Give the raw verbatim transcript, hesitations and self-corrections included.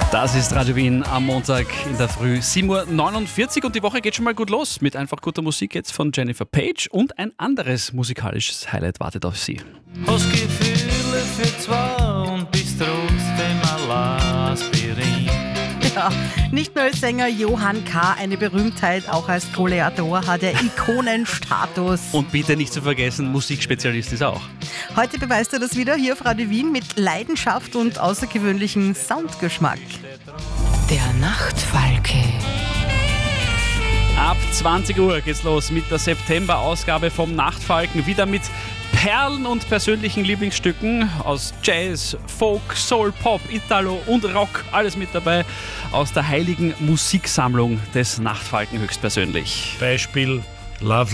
Das ist Radio Wien am Montag in der Früh, sieben Uhr neunundvierzig, und die Woche geht schon mal gut los mit einfach guter Musik jetzt von Jennifer Page, und ein anderes musikalisches Highlight wartet auf Sie. Hast Gefühle für zwei und bist trotzdem allein Aspirin. Ja, nicht nur als Sänger Johann K. eine Berühmtheit, auch als Kreator hat er Ikonenstatus. Und bitte nicht zu vergessen, Musikspezialist ist er auch. Heute beweist er das wieder hier auf Radio Wien mit Leidenschaft und außergewöhnlichem Soundgeschmack. Der Nachtfalke. Ab zwanzig Uhr geht's los mit der September-Ausgabe vom Nachtfalken. Wieder mit Perlen und persönlichen Lieblingsstücken aus Jazz, Folk, Soul, Pop, Italo und Rock. Alles mit dabei aus der heiligen Musiksammlung des Nachtfalken höchstpersönlich. Beispiel Love